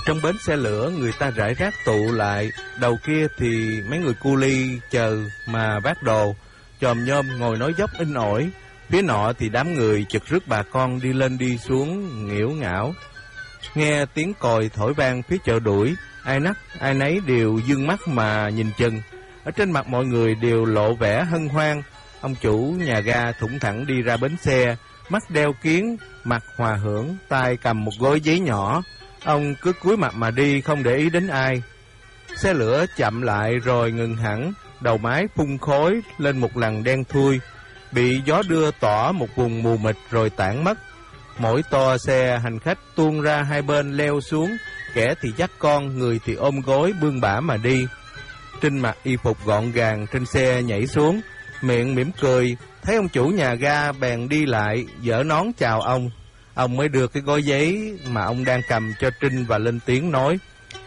Trong bến xe lửa, người ta rải rác tụ lại, đầu kia thì mấy người cu li chờ mà vác đồ, chòm nhôm ngồi nói dốc in ỏi. Phía nọ thì đám người chực rước bà con đi lên đi xuống nghỉu ngảo. Nghe tiếng còi thổi vang phía chợ đuổi, ai nấy đều dương mắt mà nhìn chừng. Ở trên mặt mọi người đều lộ vẻ hân hoan. Ông chủ nhà ga thủng thẳng đi ra bến xe, mắt đeo kiếng, mặt hòa hưởng, tay cầm một gói giấy nhỏ. Ông cứ cúi mặt mà đi, không để ý đến ai. Xe lửa chậm lại rồi ngừng hẳn, đầu mái phun khói lên một làn đen thui, bị gió đưa tỏa một vùng mù mịt rồi tản mất. Mỗi toa xe hành khách tuôn ra hai bên leo xuống, kẻ thì dắt con, người thì ôm gối bươn bả mà đi. Trinh mặc y phục gọn gàng trên xe nhảy xuống, miệng mỉm cười, thấy ông chủ nhà ga bèn đi lại, giở nón chào ông. Ông mới đưa cái gói giấy mà ông đang cầm cho Trinh và lên tiếng nói: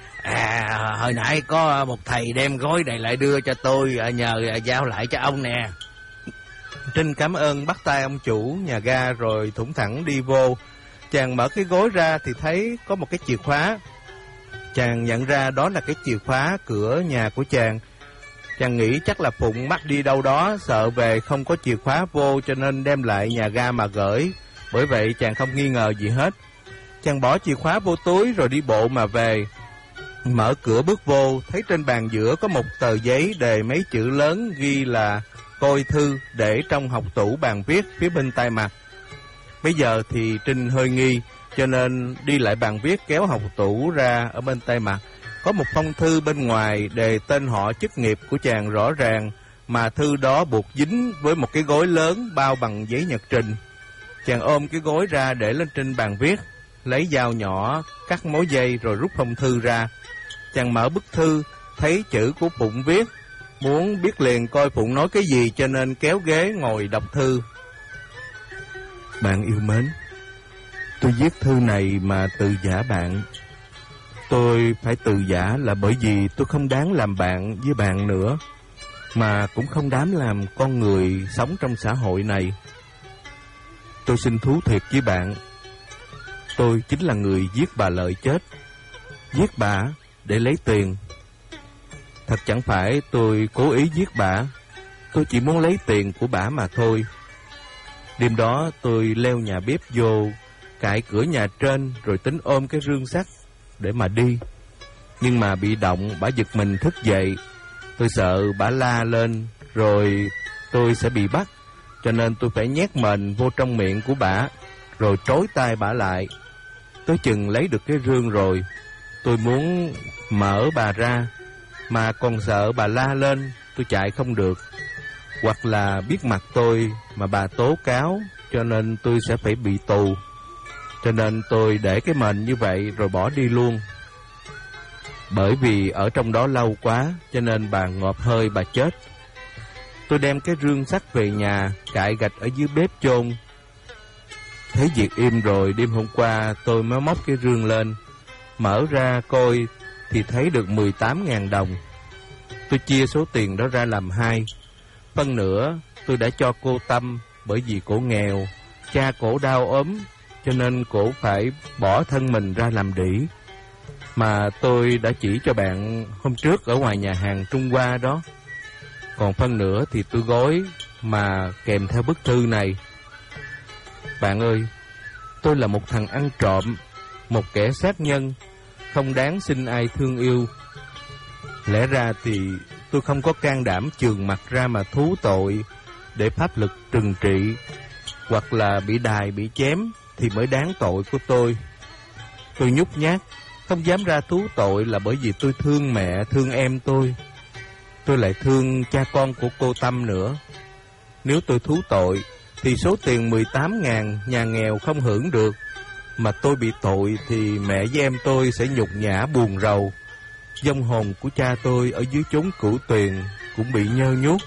hồi nãy có một thầy đem gói này lại đưa cho tôi, nhờ giao lại cho ông nè. Trinh cảm ơn bắt tay ông chủ nhà ga rồi thủng thẳng đi vô. Chàng mở cái gói ra thì thấy có một cái chìa khóa. Chàng nhận ra đó là cái chìa khóa cửa nhà của chàng. Chàng nghĩ chắc là Phụng mắc đi đâu đó, sợ về không có chìa khóa vô cho nên đem lại nhà ga mà gửi. Bởi vậy chàng không nghi ngờ gì hết. Chàng bỏ chìa khóa vô túi rồi đi bộ mà về. Mở cửa bước vô, thấy trên bàn giữa có một tờ giấy đề mấy chữ lớn ghi là coi thư, để trong hộc tủ bàn viết phía bên tay mặt. Bây giờ thì Trinh hơi nghi, cho nên đi lại bàn viết kéo hộc tủ ra. Ở bên tay mặt có một phong thư bên ngoài đề tên họ chức nghiệp của chàng rõ ràng, mà thư đó buộc dính với một cái gói lớn bao bằng giấy nhật trình. Chàng ôm cái gói ra để lên trên bàn viết, lấy dao nhỏ cắt mối dây rồi rút phong thư ra. Chàng mở bức thư, thấy chữ của Phụng viết, muốn biết liền coi Phụng nói cái gì cho nên kéo ghế ngồi đọc thư. Bạn yêu mến, tôi viết thư này mà từ giả bạn. Tôi phải từ giả là bởi vì tôi không đáng làm bạn với bạn nữa, mà cũng không đáng làm con người sống trong xã hội này. Tôi xin thú thiệt với bạn, tôi chính là người giết bà Lợi chết. Giết bà để lấy tiền. Thật chẳng phải tôi cố ý giết bà, tôi chỉ muốn lấy tiền của bà mà thôi. Đêm đó tôi leo nhà bếp vô, cạy cửa nhà trên rồi tính ôm cái rương sắt để mà đi. Nhưng mà bị động, bà giật mình thức dậy. Tôi sợ bà la lên rồi tôi sẽ bị bắt, cho nên tôi phải nhét mền vô trong miệng của bà, rồi trói tay bà lại. Tới chừng lấy được cái rương rồi, tôi muốn mở bà ra, mà còn sợ bà la lên, tôi chạy không được. Hoặc là biết mặt tôi mà bà tố cáo, cho nên tôi sẽ phải bị tù. Cho nên tôi để cái mền như vậy rồi bỏ đi luôn. Bởi vì ở trong đó lâu quá, cho nên bà ngộp hơi bà chết. Tôi đem cái rương sắt về nhà, cạy gạch ở dưới bếp chôn. Thấy việc im rồi, đêm hôm qua tôi mới móc cái rương lên, mở ra coi thì thấy được 18.000 đồng. Tôi chia số tiền đó ra làm hai. Phân nửa tôi đã cho cô Tâm, bởi vì cổ nghèo, cha cổ đau ốm, cho nên cổ phải bỏ thân mình ra làm đĩ. Mà tôi đã chỉ cho bạn hôm trước ở ngoài nhà hàng Trung Hoa đó. Còn phân nửa thì tôi gói mà kèm theo bức thư này. Bạn ơi, tôi là một thằng ăn trộm, một kẻ sát nhân, không đáng xin ai thương yêu. Lẽ ra thì tôi không có can đảm chườn mặt ra mà thú tội để pháp luật trừng trị, hoặc là bị đày bị chém thì mới đáng tội của tôi. Tôi nhút nhát, không dám ra thú tội là bởi vì tôi thương mẹ, thương em tôi. Tôi lại thương cha con của cô Tâm nữa. Nếu tôi thú tội thì số tiền 18.000 nhà nghèo không hưởng được, mà tôi bị tội thì mẹ với em tôi sẽ nhục nhã buồn rầu. Vong hồn của cha tôi ở dưới chốn Cửu Tuyền cũng bị nhơ nhuốc.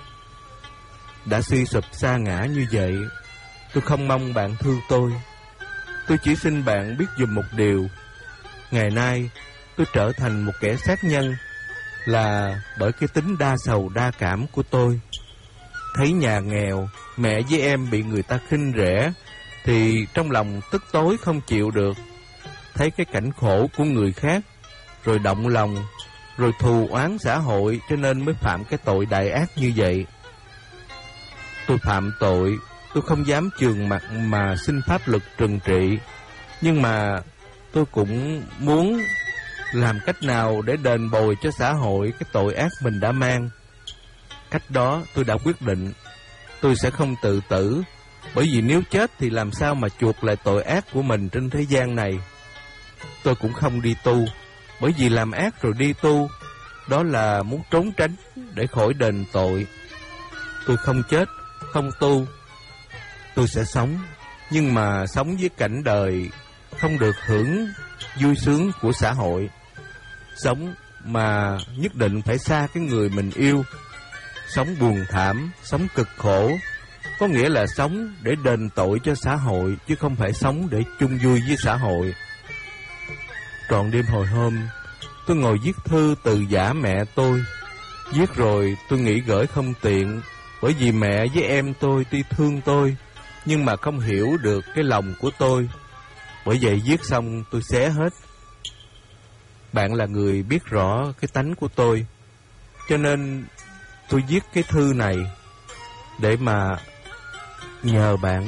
Đã suy sụp sa ngã như vậy, tôi không mong bạn thương tôi. Tôi chỉ xin bạn biết dùm một điều. Ngày nay tôi trở thành một kẻ sát nhân là bởi cái tính đa sầu đa cảm của tôi. Thấy nhà nghèo, mẹ với em bị người ta khinh rẻ thì trong lòng tức tối không chịu được. Thấy cái cảnh khổ của người khác rồi động lòng, rồi thù oán xã hội, cho nên mới phạm cái tội đại ác như vậy. Tôi phạm tội, tôi không dám chườm mặt mà xin pháp luật trừng trị, nhưng mà tôi cũng muốn làm cách nào để đền bồi cho xã hội cái tội ác mình đã mang. Cách đó tôi đã quyết định, tôi sẽ không tự tử, bởi vì nếu chết thì làm sao mà chuộc lại tội ác của mình trên thế gian này. Tôi cũng không đi tu, bởi vì làm ác rồi đi tu, đó là muốn trốn tránh để khỏi đền tội. Tôi không chết, không tu, tôi sẽ sống, nhưng mà sống với cảnh đời, không được hưởng vui sướng của xã hội. Sống mà nhất định phải xa cái người mình yêu. Sống buồn thảm, sống cực khổ, có nghĩa là sống để đền tội cho xã hội, chứ không phải sống để chung vui với xã hội. Trọn đêm hồi hôm, tôi ngồi viết thư từ giả mẹ tôi. Viết rồi tôi nghĩ gửi không tiện, bởi vì mẹ với em tôi tuy thương tôi, nhưng mà không hiểu được cái lòng của tôi. Bởi vậy viết xong tôi xé hết. Bạn là người biết rõ cái tánh của tôi, cho nên tôi viết cái thư này để mà nhờ bạn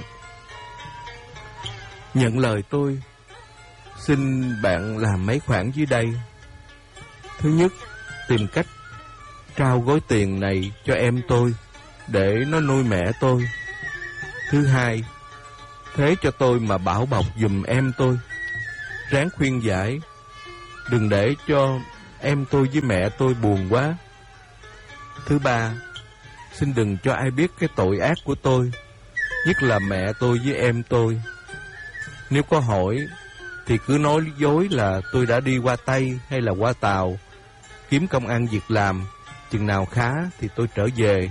nhận lời tôi. Xin bạn làm mấy khoản dưới đây. Thứ nhất, tìm cách trao gói tiền này cho em tôi để nó nuôi mẹ tôi. Thứ hai, thế cho tôi mà bảo bọc giùm em tôi, ráng khuyên giải, đừng để cho em tôi với mẹ tôi buồn quá. Thứ ba, xin đừng cho ai biết cái tội ác của tôi, nhất là mẹ tôi với em tôi. Nếu có hỏi thì cứ nói dối là tôi đã đi qua Tây hay là qua Tàu kiếm công ăn việc làm, chừng nào khá thì tôi trở về.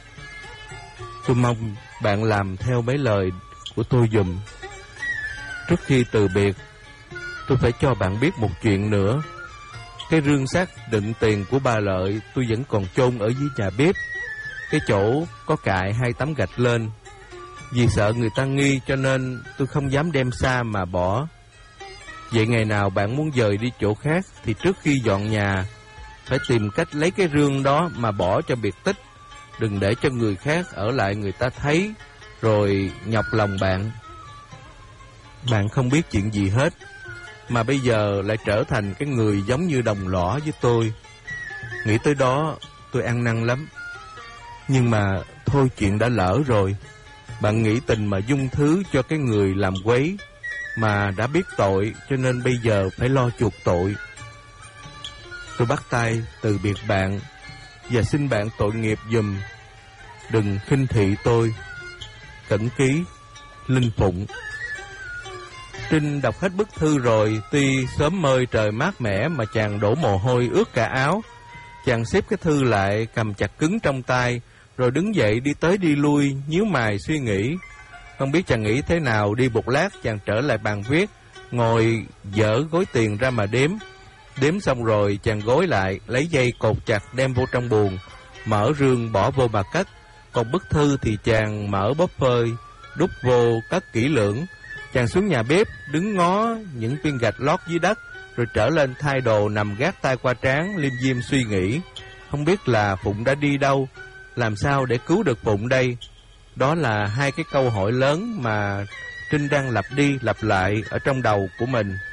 Tôi mong bạn làm theo mấy lời của tôi giùm. Trước khi từ biệt, tôi phải cho bạn biết một chuyện nữa. Cái rương sắt đựng tiền của bà Lợi tôi vẫn còn chôn ở dưới nhà bếp, cái chỗ có cài 2 tấm gạch lên. Vì sợ người ta nghi cho nên tôi không dám đem xa mà bỏ. Vậy ngày nào bạn muốn dời đi chỗ khác thì trước khi dọn nhà phải tìm cách lấy cái rương đó mà bỏ cho biệt tích, đừng để cho người khác ở lại người ta thấy rồi nhọc lòng bạn. Bạn không biết chuyện gì hết, mà bây giờ lại trở thành cái người giống như đồng lõa với tôi. Nghĩ tới đó tôi ăn năn lắm. Nhưng mà thôi, chuyện đã lỡ rồi. Bạn nghĩ tình mà dung thứ cho cái người làm quấy mà đã biết tội, cho nên bây giờ phải lo chuộc tội. Tôi bắt tay từ biệt bạn và xin bạn tội nghiệp giùm, đừng khinh thị tôi. Cẩn ký, Linh Phụng. Trinh đọc hết bức thư rồi, tuy sớm mơi trời mát mẻ mà chàng đổ mồ hôi ướt cả áo. Chàng xếp cái thư lại, cầm chặt cứng trong tay, rồi đứng dậy đi tới đi lui, nhíu mày suy nghĩ. Không biết chàng nghĩ thế nào, đi một lát chàng trở lại bàn viết, ngồi dỡ gói tiền ra mà đếm. Đếm xong rồi chàng gối lại, lấy dây cột chặt đem vô trong buồng, mở rương bỏ vô mà cất. Còn bức thư thì chàng mở bóp phơi, đút vô cất kỹ lưỡng. Chàng xuống nhà bếp, đứng ngó những viên gạch lót dưới đất, rồi trở lên thay đồ nằm gác tay qua trán, liêm diêm suy nghĩ. Không biết là Phụng đã đi đâu, làm sao để cứu được Phụng đây? Đó là hai cái câu hỏi lớn mà Trinh đang lặp đi lặp lại ở trong đầu của mình.